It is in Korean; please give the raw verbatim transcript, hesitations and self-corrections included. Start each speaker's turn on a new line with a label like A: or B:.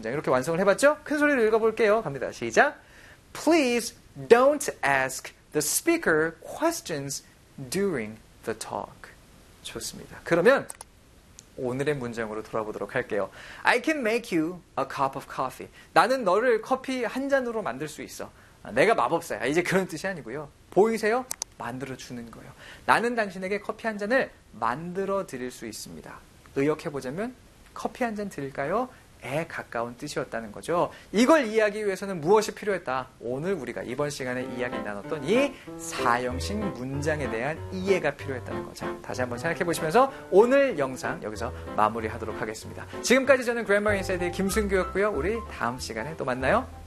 A: 문장 이렇게 완성을 해봤죠? 큰 소리로 읽어볼게요. 갑니다. 시작. Please don't ask the speaker questions during the talk. 좋습니다. 그러면 오늘의 문장으로 돌아보도록 할게요. I can make you a cup of coffee. 나는 너를 커피 한 잔으로 만들 수 있어. 내가 마법사야. 이제 그런 뜻이 아니고요. 보이세요? 만들어주는 거예요. 나는 당신에게 커피 한 잔을 만들어 드릴 수 있습니다. 의역해보자면 커피 한 잔 드릴까요? 에 가까운 뜻이었다는 거죠. 이걸 이해하기 위해서는 무엇이 필요했다? 오늘 우리가 이번 시간에 이야기 나눴던 이 사형식 문장에 대한 이해가 필요했다는 거죠. 다시 한번 생각해 보시면서 오늘 영상 여기서 마무리하도록 하겠습니다. 지금까지 저는 그래머 인사이드의 김순규였고요. 우리 다음 시간에 또 만나요.